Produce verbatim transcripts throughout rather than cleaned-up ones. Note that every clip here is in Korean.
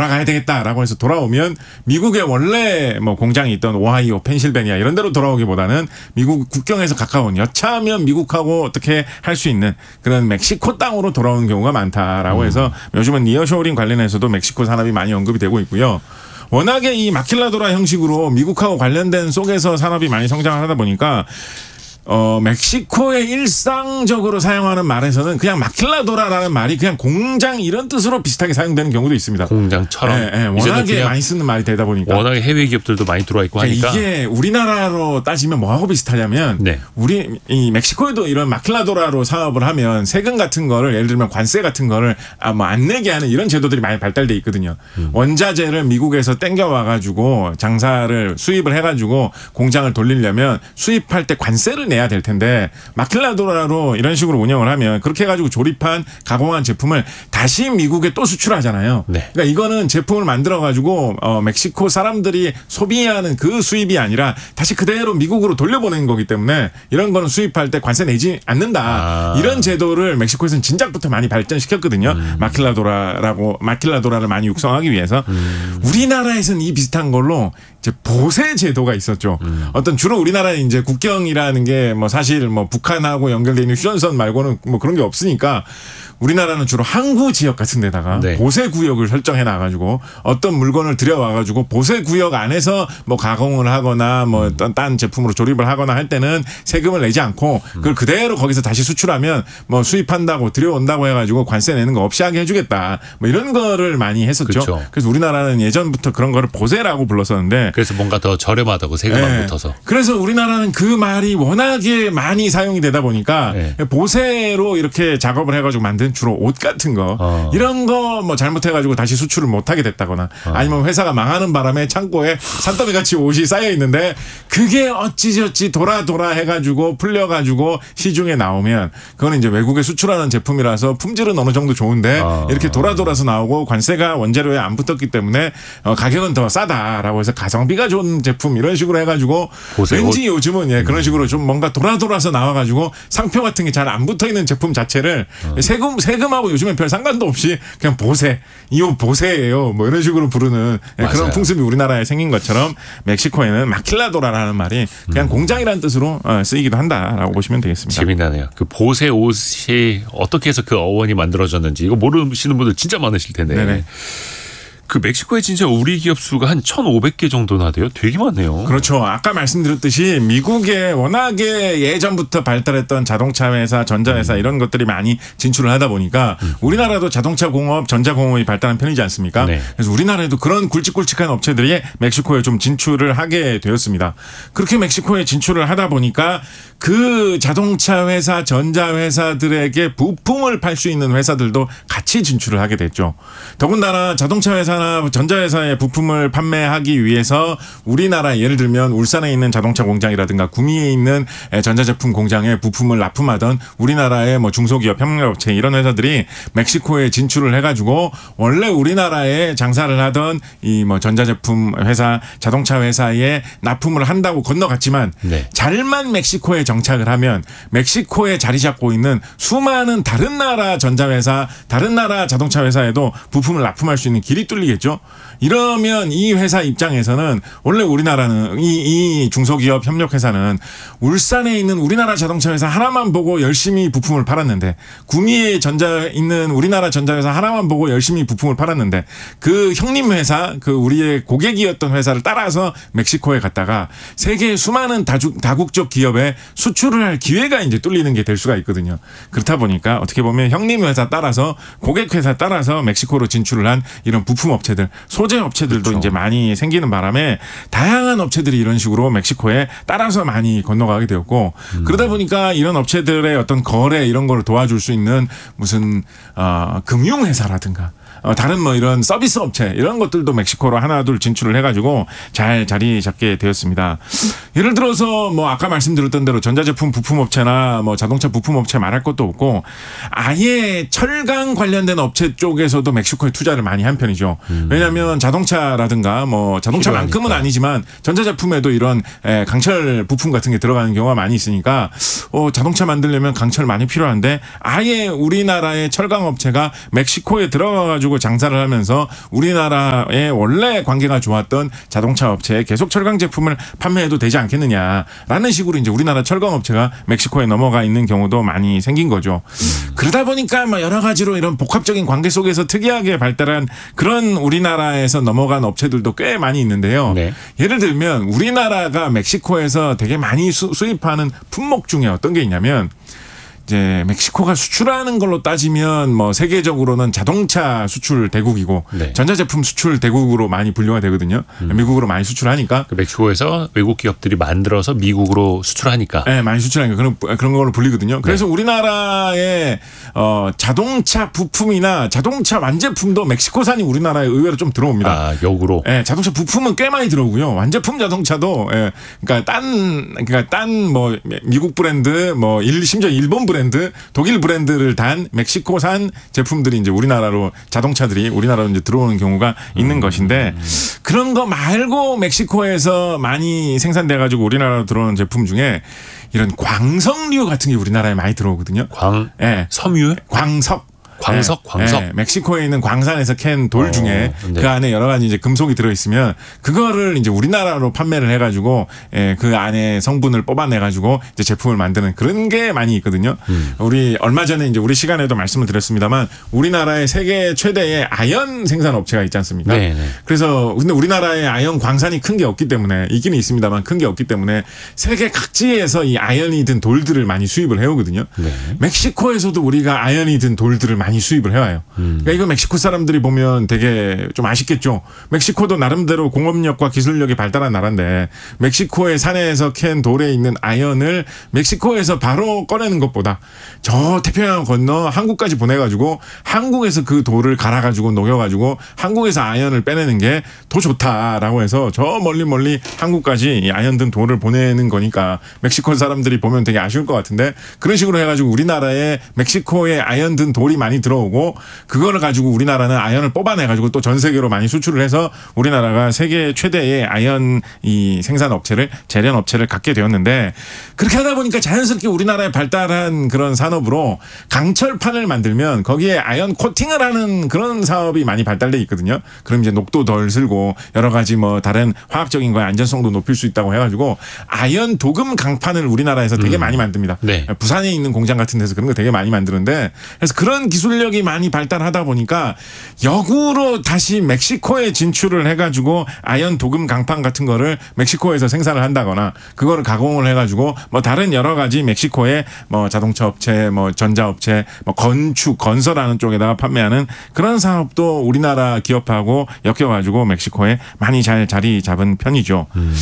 돌아가야 되겠다라고 해서 돌아오면 미국에 원래 뭐 공장이 있던 오하이오, 펜실베니아 이런 데로 돌아오기보다는 미국 국경에서 가까운 여차하면 미국하고 어떻게 할 수 있는 그런 멕시코 땅으로 돌아오는 경우가 많다라고 음. 해서 요즘은 니어쇼링 관련해서도 멕시코 산업이 많이 언급이 되고 있고요. 워낙에 이 마킬라도라 형식으로 미국하고 관련된 속에서 산업이 많이 성장하다 보니까 어, 멕시코에 일상적으로 사용하는 말에서는 그냥 마킬라도라라는 말이 그냥 공장 이런 뜻으로 비슷하게 사용되는 경우도 있습니다. 공장처럼. 네, 네, 워낙에 많이 쓰는 말이 되다 보니까. 워낙에 해외 기업들도 많이 들어와 있고 하니까. 이게 우리나라로 따지면 뭐하고 비슷하냐면 네. 우리 이 멕시코에도 이런 마킬라도라로 사업을 하면 세금 같은 거를 예를 들면 관세 같은 거를 아, 뭐 안 내게 하는 이런 제도들이 많이 발달돼 있거든요. 음. 원자재를 미국에서 땡겨 와가지고 장사를 수입을 해가지고 공장을 돌리려면 수입할 때 관세를 내야 될 텐데 마킬라도라로 이런 식으로 운영을 하면 그렇게 해가지고 조립한 가공한 제품을 다시 미국에 또 수출하잖아요. 네. 그러니까 이거는 제품을 만들어가지고 어, 멕시코 사람들이 소비하는 그 수입이 아니라 다시 그대로 미국으로 돌려보내는 거기 때문에 이런 거는 수입할 때 관세 내지 않는다. 아. 이런 제도를 멕시코에서는 진작부터 많이 발전시켰거든요. 음. 마킬라도라라고 마킬라도라를 많이 육성하기 위해서 음. 우리나라에서는 이 비슷한 걸로 이제 보세 제도가 있었죠. 음. 어떤 주로 우리나라는 이제 국경이라는 게 뭐 사실 뭐 북한하고 연결되어 있는 휴전선 말고는 뭐 그런 게 없으니까 우리나라는 주로 항구 지역 같은 데다가 네. 보세 구역을 설정해 놔가지고 어떤 물건을 들여와가지고 보세 구역 안에서 뭐 가공을 하거나 뭐 어떤 딴 제품으로 조립을 하거나 할 때는 세금을 내지 않고 그걸 그대로 거기서 다시 수출하면 뭐 수입한다고 들여온다고 해가지고 관세 내는 거 없이 하게 해주겠다. 뭐 이런 거를 많이 했었죠. 그렇죠. 그래서 우리나라는 예전부터 그런 거를 보세라고 불렀었는데 그래서 뭔가 더 저렴하다고 세금 안 네. 붙어서. 그래서 우리나라는 그 말이 워낙에 많이 사용이 되다 보니까 네. 보세로 이렇게 작업을 해가지고 만든 주로 옷 같은 거 어. 이런 거 뭐 잘못해가지고 다시 수출을 못하게 됐다거나 어. 아니면 회사가 망하는 바람에 창고에 산더미같이 옷이 쌓여 있는데 그게 어찌저찌 돌아 돌아 해가지고 풀려가지고 시중에 나오면 그거는 이제 외국에 수출하는 제품이라서 품질은 어느 정도 좋은데 어. 이렇게 돌아 돌아서 나오고 관세가 원재료에 안 붙었기 때문에 어 가격은 더 싸다라고 해서 가성비가 좋은 제품 이런 식으로 해가지고 왠지 옷. 요즘은 예 그런 식으로 좀 뭔가 돌아 돌아서 나와가지고 상표 같은 게 잘 안 붙어 있는 제품 자체를 어. 세금 세금하고 요즘엔 별 상관도 없이 그냥 보세 이 옷 보세예요 뭐 이런 식으로 부르는 예, 그런 풍습이 우리나라에 생긴 것처럼 멕시코에는 마킬라도라라는 말이 그냥 음. 공장이라는 뜻으로 쓰이기도 한다라고 보시면 되겠습니다. 재미나네요. 그 보세 옷이 어떻게 해서 그 어원이 만들어졌는지 이거 모르시는 분들 진짜 많으실 텐데. 네네. 그 멕시코에 진짜 우리 기업 수가 한 천오백 개 정도나 돼요. 되게 많네요. 그렇죠. 아까 말씀드렸듯이 미국에 워낙에 예전부터 발달했던 자동차 회사, 전자회사 음. 이런 것들이 많이 진출을 하다 보니까 음. 우리나라도 자동차 공업, 전자 공업이 발달한 편이지 않습니까? 네. 그래서 우리나라에도 그런 굵직굵직한 업체들이 멕시코에 좀 진출을 하게 되었습니다. 그렇게 멕시코에 진출을 하다 보니까 그 자동차 회사, 전자 회사들에게 부품을 팔 수 있는 회사들도 같이 진출을 하게 됐죠. 더군다나 자동차 회사 전자회사의 부품을 판매하기 위해서 우리나라 예를 들면 울산에 있는 자동차 공장이라든가 구미에 있는 전자제품 공장에 부품을 납품하던 우리나라의 뭐 중소기업 협력업체 이런 회사들이 멕시코에 진출을 해가지고 원래 우리나라에 장사를 하던 이 뭐 전자제품 회사, 자동차 회사에 납품을 한다고 건너갔지만 네. 잘만 멕시코에 정착을 하면 멕시코에 자리 잡고 있는 수많은 다른 나라 전자회사, 다른 나라 자동차 회사에도 부품을 납품할 수 있는 길이 뚫리게 겠죠. 이러면 이 회사 입장에서는 원래 우리나라는 이, 이 중소기업 협력회사는 울산에 있는 우리나라 자동차 회사 하나만 보고 열심히 부품을 팔았는데 구미에 전자 있는 우리나라 전자회사 하나만 보고 열심히 부품을 팔았는데 그 형님 회사 그 우리의 고객이었던 회사를 따라서 멕시코에 갔다가 세계 수많은 다주, 다국적 기업에 수출을 할 기회가 이제 뚫리는 게 될 수가 있거든요. 그렇다 보니까 어떻게 보면 형님 회사 따라서 고객 회사 따라서 멕시코로 진출을 한 이런 부품 업체들, 소재 업체들도 그렇죠. 이제 많이 생기는 바람에 다양한 업체들이 이런 식으로 멕시코에 따라서 많이 건너가게 되었고 음. 그러다 보니까 이런 업체들의 어떤 거래 이런 거를 도와줄 수 있는 무슨 어, 금융회사라든가 어, 다른 뭐 이런 서비스 업체 이런 것들도 멕시코로 하나 둘 진출을 해가지고 잘 자리 잡게 되었습니다. 예를 들어서 뭐 아까 말씀드렸던 대로 전자제품 부품업체나 뭐 자동차 부품업체 말할 것도 없고 아예 철강 관련된 업체 쪽에서도 멕시코에 투자를 많이 한 편이죠. 음. 왜냐하면 자동차라든가 뭐 자동차만큼은 필요하니까. 아니지만 전자제품에도 이런 강철 부품 같은 게 들어가는 경우가 많이 있으니까 어, 자동차 만들려면 강철 많이 필요한데 아예 우리나라의 철강 업체가 멕시코에 들어가가지고 가지고 장사를 하면서 우리나라의 원래 관계가 좋았던 자동차 업체에 계속 철강 제품을 판매해도 되지 않겠느냐라는 식으로 이제 우리나라 철강 업체가 멕시코에 넘어가 있는 경우도 많이 생긴 거죠. 음. 그러다 보니까 뭐 여러 가지로 이런 복합적인 관계 속에서 특이하게 발달한 그런 우리나라에서 넘어간 업체들도 꽤 많이 있는데요. 네. 예를 들면 우리나라가 멕시코에서 되게 많이 수, 수입하는 품목 중에 어떤 게 있냐면 이제 멕시코가 수출하는 걸로 따지면 뭐 세계적으로는 자동차 수출 대국이고 네. 전자제품 수출 대국으로 많이 분류가 되거든요. 음. 미국으로 많이 수출하니까. 그 멕시코에서 외국 기업들이 만들어서 미국으로 수출하니까. 네, 많이 수출하니까 그런 그런 걸로 불리거든요. 그래서 네. 우리나라의 어, 자동차 부품이나 자동차 완제품도 멕시코산이 우리나라에 의외로 좀 들어옵니다. 아, 역으로. 네, 자동차 부품은 꽤 많이 들어오고요. 완제품 자동차도 예, 그러니까 딴 그러니까 딴 뭐 미국 브랜드 뭐 일, 심지어 일본 브랜드 브랜드, 독일 브랜드를 단 멕시코산 제품들이 이제 우리나라로 자동차들이 우리나라로 이제 들어오는 경우가 있는 음. 것인데 그런 거 말고 멕시코에서 많이 생산돼 가지고 우리나라로 들어오는 제품 중에 이런 광석류 같은 게 우리나라에 많이 들어오거든요. 광, 네. 섬유, 광석. 광석, 광석. 네, 멕시코에 있는 광산에서 캔 돌 중에 어, 네. 그 안에 여러 가지 이제 금속이 들어 있으면 그거를 이제 우리나라로 판매를 해가지고 예, 그 안에 성분을 뽑아내가지고 이제 제품을 만드는 그런 게 많이 있거든요. 음. 우리 얼마 전에 이제 우리 시간에도 말씀을 드렸습니다만 우리나라의 세계 최대의 아연 생산 업체가 있지 않습니까? 네, 네. 그래서 근데 우리나라에 아연 광산이 큰 게 없기 때문에 있기는 있습니다만 큰 게 없기 때문에 세계 각지에서 이 아연이 든 돌들을 많이 수입을 해오거든요. 네. 멕시코에서도 우리가 아연이 든 돌들을 많이 수입을 해와요. 음. 그러니까 이거 멕시코 사람들이 보면 되게 좀 아쉽겠죠. 멕시코도 나름대로 공업력과 기술력이 발달한 나라인데 멕시코의 산에서 캔 돌에 있는 아연을 멕시코에서 바로 꺼내는 것보다 저 태평양 건너 한국까지 보내가지고 한국에서 그 돌을 갈아가지고 녹여가지고 한국에서 아연을 빼내는 게 더 좋다라고 해서 저 멀리 멀리 한국까지 이 아연 든 돌을 보내는 거니까 멕시코 사람들이 보면 되게 아쉬울 것 같은데 그런 식으로 해가지고 우리나라에 멕시코에 아연 든 돌이 많이 들어오고 그거를 가지고 우리나라는 아연을 뽑아내가지고 또 전 세계로 많이 수출을 해서 우리나라가 세계 최대의 아연 이 생산 업체를 재련 업체를 갖게 되었는데 그렇게 하다 보니까 자연스럽게 우리나라에 발달한 그런 산업으로 강철판을 만들면 거기에 아연 코팅을 하는 그런 사업이 많이 발달돼 있거든요. 그럼 이제 녹도 덜 슬고 여러 가지 뭐 다른 화학적인 거에 안전성도 높일 수 있다고 해가지고 아연 도금 강판을 우리나라에서 되게 음. 많이 만듭니다. 네. 부산에 있는 공장 같은 데서 그런 거 되게 많이 만드는데 그래서 그런 기술력이 많이 발달하다 보니까 역으로 다시 멕시코에 진출을 해가지고 아연 도금 강판 같은 거를 멕시코에서 생산을 한다거나 그거를 가공을 해가지고 뭐 다른 여러 가지 멕시코의 뭐 자동차 업체, 뭐 전자 업체, 뭐 건축, 건설하는 쪽에다가 판매하는 그런 사업도 우리나라 기업하고 엮여가지고 멕시코에 많이 잘 자리 잡은 편이죠. 음.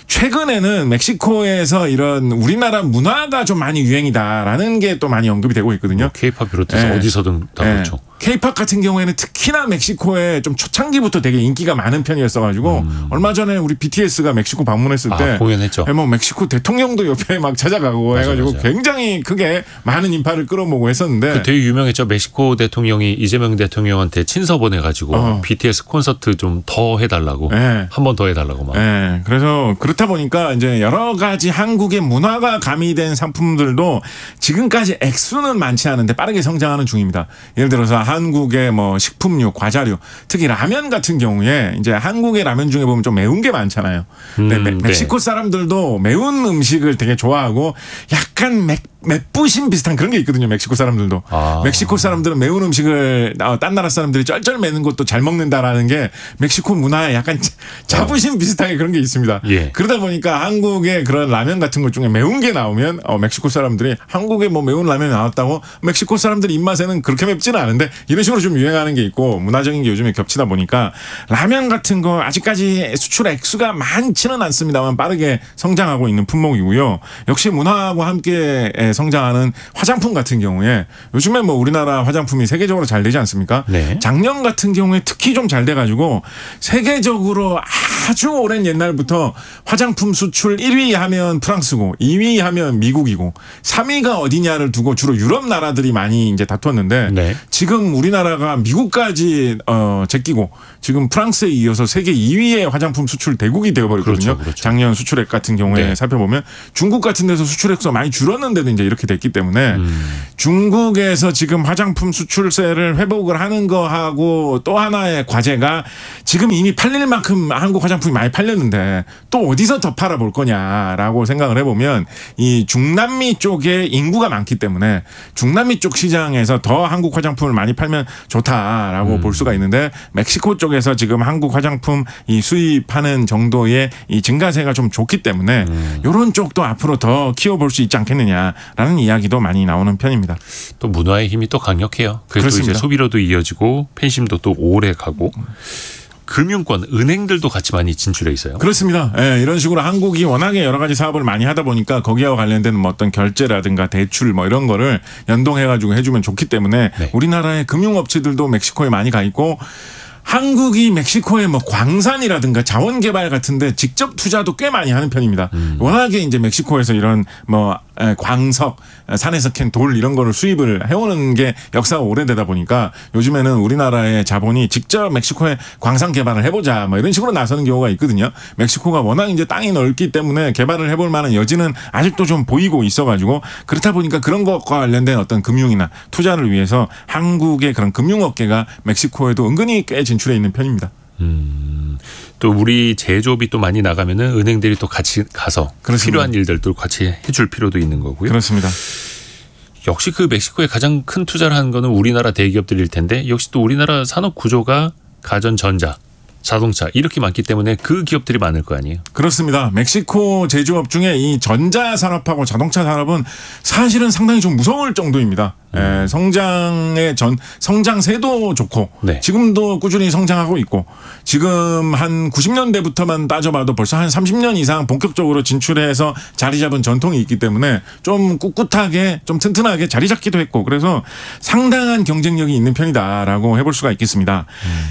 최근에는 멕시코에서 이런 우리나라 문화가 좀 많이 유행이다라는 게 또 많이 언급이 되고 있거든요. K-팝 비롯해서 네. 어디서든 다 네. 그렇죠. K-팝 같은 경우에는 특히나 멕시코에 좀 초창기부터 되게 인기가 많은 편이었어가지고 음. 얼마 전에 우리 비티에스가 멕시코 방문했을 때 아, 공연했죠. 뭐 멕시코 대통령도 옆에 막 찾아가고 맞아, 해가지고 맞아. 굉장히 크게 많은 인파를 끌어모으고 했었는데 그 되게 유명했죠. 멕시코 대통령이 이재명 대통령한테 친서 보내가지고 어. 비티에스 콘서트 좀 더 해달라고 네. 한 번 더 해달라고 막. 네. 그래서 그렇다 보니까 이제 여러 가지 한국의 문화가 가미된 상품들도 지금까지 액수는 많지 않은데 빠르게 성장하는 중입니다. 예를 들어서 한국의 뭐 식품류, 과자류, 특히 라면 같은 경우에 이제 한국의 라면 중에 보면 좀 매운 게 많잖아요. 근데 음, 멕시코 네. 사람들도 매운 음식을 되게 좋아하고 약간 맵 맵부심 비슷한 그런 게 있거든요. 멕시코 사람들도. 아. 멕시코 사람들은 매운 음식을 딴 나라 사람들이 쩔쩔 매는 것도 잘 먹는다라는 게 멕시코 문화에 약간 자부심 어. 비슷하게 그런 게 있습니다. 예. 그러다 보니까 한국의 그런 라면 같은 것 중에 매운 게 나오면 어, 멕시코 사람들이 한국에 뭐 매운 라면이 나왔다고 멕시코 사람들 입맛에는 그렇게 맵지는 않은데 이런 식으로 좀 유행하는 게 있고 문화적인 게 요즘에 겹치다 보니까 라면 같은 거 아직까지 수출 액수가 많지는 않습니다만 빠르게 성장하고 있는 품목이고요. 역시 문화하고 함께 성장하는 화장품 같은 경우에 요즘에 뭐 우리나라 화장품이 세계적으로 잘 되지 않습니까? 네. 작년 같은 경우에 특히 좀 잘 돼가지고 세계적으로 아주 오랜 옛날부터 화장품 수출 일 위 하면 프랑스고 이 위 하면 미국이고 삼 위가 어디냐를 두고 주로 유럽 나라들이 많이 이제 다퉜는데 네. 지금 우리나라가 미국까지 어, 제끼고 지금 프랑스에 이어서 세계 이 위의 화장품 수출 대국이 되어버렸거든요. 그렇죠, 그렇죠. 작년 수출액 같은 경우에 네. 살펴보면 중국 같은 데서 수출액수가 많이 줄었는데도 이제 이렇게 됐기 때문에 음. 중국에서 지금 화장품 수출세를 회복을 하는 거하고 또 하나의 과제가 지금 이미 팔릴 만큼 한국 화장품이 많이 팔렸는데 또 어디서 더 팔아볼 거냐라고 생각을 해보면 이 중남미 쪽에 인구가 많기 때문에 중남미 쪽 시장에서 더 한국 화장품을 많이 팔면 좋다라고 음. 볼 수가 있는데 멕시코 쪽에서 지금 한국 화장품 이 수입하는 정도의 이 증가세가 좀 좋기 때문에 음. 이런 쪽도 앞으로 더 키워볼 수 있지 않겠느냐라는 이야기도 많이 나오는 편입니다. 또 문화의 힘이 또 강력해요. 그래서 이제 소비로도 이어지고 팬심도 또 오래 가고. 금융권, 은행들도 같이 많이 진출해 있어요. 그렇습니다. 예, 이런 식으로 한국이 워낙에 여러 가지 사업을 많이 하다 보니까 거기와 관련된 뭐 어떤 결제라든가 대출 뭐 이런 거를 연동해가지고 해주면 좋기 때문에 네. 우리나라의 금융업체들도 멕시코에 많이 가 있고 한국이 멕시코의 뭐 광산이라든가 자원 개발 같은데 직접 투자도 꽤 많이 하는 편입니다. 음. 워낙에 이제 멕시코에서 이런 뭐 광석, 산에서 캔 돌 이런 거를 수입을 해오는 게 역사가 오래되다 보니까 요즘에는 우리나라의 자본이 직접 멕시코에 광산 개발을 해보자 뭐 이런 식으로 나서는 경우가 있거든요. 멕시코가 워낙 이제 땅이 넓기 때문에 개발을 해볼 만한 여지는 아직도 좀 보이고 있어가지고 그렇다 보니까 그런 것과 관련된 어떤 금융이나 투자를 위해서 한국의 그런 금융업계가 멕시코에도 은근히 꽤 진출해 있는 편입니다. 음, 또 우리 제조업이 또 많이 나가면은 은행들이 또 같이 가서 그렇습니다. 필요한 일들도 같이 해줄 필요도 있는 거고요. 그렇습니다. 역시 그 멕시코에 가장 큰 투자를 하는 거는 우리나라 대기업들일 텐데 역시 또 우리나라 산업 구조가 가전, 전자, 자동차 이렇게 많기 때문에 그 기업들이 많을 거 아니에요. 그렇습니다. 멕시코 제조업 중에 이 전자 산업하고 자동차 산업은 사실은 상당히 좀 무서울 정도입니다. 음. 에, 성장의 전 성장세도 좋고 네. 지금도 꾸준히 성장하고 있고 지금 한 구십 년대부터만 따져봐도 벌써 한 삼십 년 이상 본격적으로 진출해서 자리 잡은 전통이 있기 때문에 좀 꿋꿋하게 좀 튼튼하게 자리 잡기도 했고 그래서 상당한 경쟁력이 있는 편이다라고 해볼 수가 있겠습니다. 음.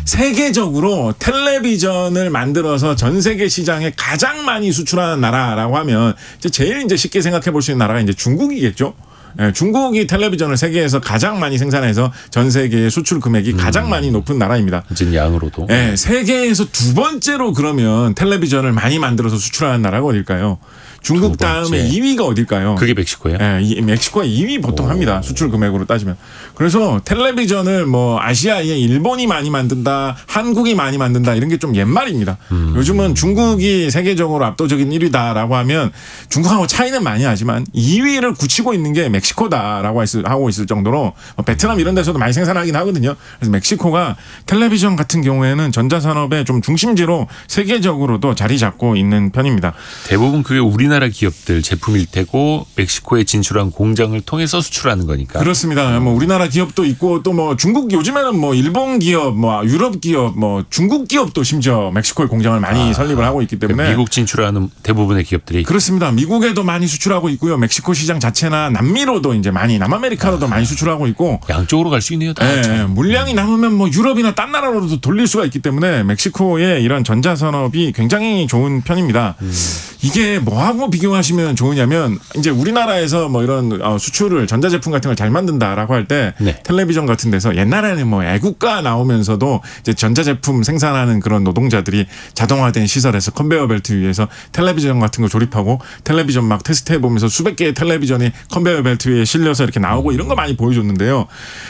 세계적으로 텔레비전을 만들어서 전 세계 시장에 가장 많이 수출하는 나라라고 하면 이제 제일 이제 쉽게 생각해 볼 수 있는 나라가 이제 중국이겠죠. 네, 중국이 텔레비전을 세계에서 가장 많이 생산해서 전 세계의 수출 금액이 음. 가장 많이 높은 나라입니다. 이제 양으로도. 네, 세계에서 두 번째로 그러면 텔레비전을 많이 만들어서 수출하는 나라가 어딜까요? 중국 다음에 이 위가 어딜까요? 그게 멕시코예요? 네, 이, 멕시코가 이 위 보통 오. 합니다. 수출 금액으로 따지면. 그래서 텔레비전을 뭐 아시아에 일본이 많이 만든다, 한국이 많이 만든다 이런 게 좀 옛말입니다. 음. 요즘은 중국이 세계적으로 압도적인 일 위다라고 하면 중국하고 차이는 많이 하지만 이 위를 굳히고 있는 게 멕시코다라고 하고 있을 정도로 베트남 이런 데서도 많이 생산하긴 하거든요. 그래서 멕시코가 텔레비전 같은 경우에는 전자산업의 좀 중심지로 세계적으로도 자리 잡고 있는 편입니다. 대부분 그게 우리 우리나라 기업들 제품일 테고 멕시코에 진출한 공장을 통해서 수출하는 거니까. 그렇습니다. 뭐 우리나라 기업도 있고 또 뭐 중국 요즘에는 뭐 일본 기업, 뭐 유럽 기업, 뭐 중국 기업도 심지어 멕시코에 공장을 많이 아, 설립을 하고 있기 때문에 그러니까 미국 진출하는 대부분의 기업들이 그렇습니다. 미국에도 많이 수출하고 있고요. 멕시코 시장 자체나 남미로도 이제 많이 남아메리카로도 아, 많이 수출하고 있고 양쪽으로 갈 수 있네요. 다 네, 물량이 남으면 뭐 유럽이나 딴 나라로도 돌릴 수가 있기 때문에 멕시코의 이런 전자 산업이 굉장히 좋은 편입니다. 음. 이게 뭐하고 비교하시면 좋으냐면 이제 우리나라에서 뭐 이런 수출을 전자제품 같은 걸 잘 만든다라고 할 때 네. 텔레비전 같은 데서 옛날에는 뭐 애국가 나오면서도 이제 전자제품 생산하는 그런 노동자들이 자동화된 시설에서 컨베이어 벨트 위에서 텔레비전 같은 거 조립하고 텔레비전 막 테스트해 보면서 수백 개의 텔레비전이 컨베이어 벨트 위에 실려서 이렇게 나오고 이런 거 많이 보여줬는데요.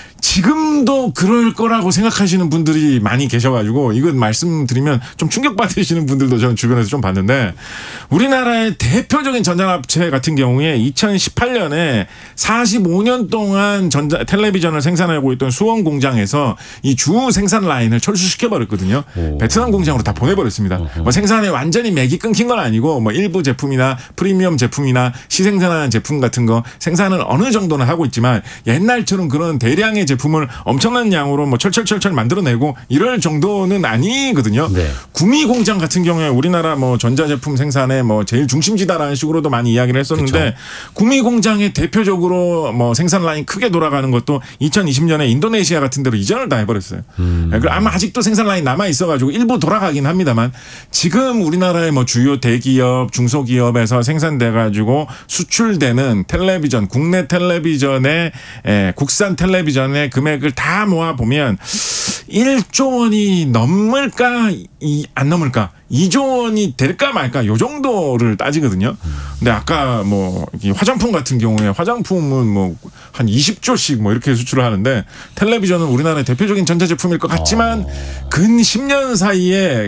지금도 그럴 거라고 생각하시는 분들이 많이 계셔가지고 이건 말씀드리면 좀 충격받으시는 분들도 저는 주변에서 좀 봤는데 우리나라의 대표적인 전자업체 같은 경우에 이천십팔 년에 사십오 년 동안 전자 텔레비전을 생산하고 있던 수원 공장에서 이 주 생산 라인을 철수시켜버렸거든요. 오. 베트남 공장으로 다 보내버렸습니다. 뭐 생산에 완전히 맥이 끊긴 건 아니고 뭐 일부 제품이나 프리미엄 제품이나 시생산하는 제품 같은 거 생산을 어느 정도는 하고 있지만 옛날처럼 그런 대량의 제품을 엄청난 양으로 뭐 철철철철 만들어내고 이럴 정도는 아니거든요. 네. 구미 공장 같은 경우에 우리나라 뭐 전자제품 생산에 뭐 제일 중심지다라는 식으로도 많이 이야기를 했었는데 그쵸. 구미 공장의 대표적으로 뭐 생산 라인 크게 돌아가는 것도 이천이십 년에 인도네시아 같은 데로 이전을 다 해버렸어요. 음. 아마 아직도 생산 라인 남아 있어가지고 일부 돌아가긴 합니다만 지금 우리나라의 뭐 주요 대기업, 중소기업에서 생산돼가지고 수출되는 텔레비전, 국내 텔레비전의 예, 국산 텔레비전의 금액을 다 모아 보면 일조 원이 넘을까 이, 안 넘을까 이조 원이 될까 말까 요 정도를 따지거든요. 근데 아까 뭐 화장품 같은 경우에 화장품은 뭐 한 이십조씩 뭐 이렇게 수출을 하는데 텔레비전은 우리나라의 대표적인 전자제품일 것 같지만 근 십 년 사이에